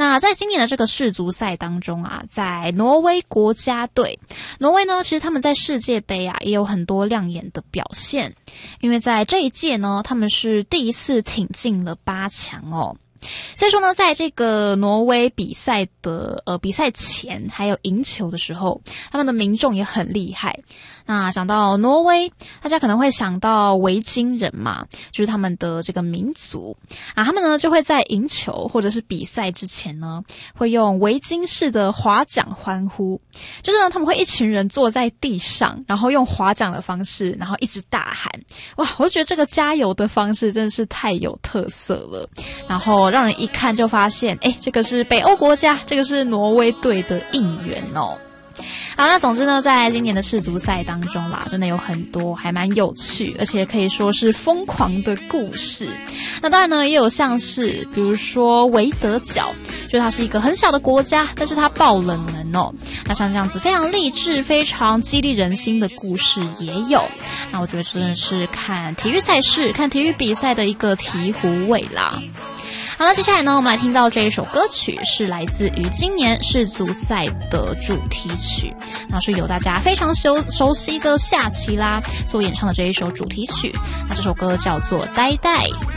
那在今年的这个世足赛当中啊，在挪威国家队，挪威呢，其实他们在世界杯啊也有很多亮眼的表现，因为在这一届呢，他们是第一次挺进了8强哦。所以说呢，在这个挪威比赛的比赛前还有赢球的时候，他们的民众也很厉害。那想到挪威，大家可能会想到维京人嘛，就是他们的这个民族啊，他们呢就会在赢球或者是比赛之前呢，会用维京式的划桨欢呼，就是呢他们会一群人坐在地上，然后用划桨的方式，然后一直大喊，哇，我就觉得这个加油的方式真的是太有特色了，然后让人一看就发现，这个是北欧国家，这个是挪威队的应援哦。好，那总之呢，在今年的世足赛当中啦，真的有很多还蛮有趣，而且可以说是疯狂的故事。那当然呢，也有像是比如说维德角，就它是一个很小的国家，但是它爆冷门哦。那像这样子非常励志、非常激励人心的故事也有。那我觉得真的是看体育赛事、看体育比赛的一个醍醐味啦。好，那接下来呢，我们来听到这一首歌曲，是来自于今年世足赛的主题曲，那是由大家非常熟悉的夏奇拉所演唱的这一首主题曲。那这首歌叫做《呆呆》。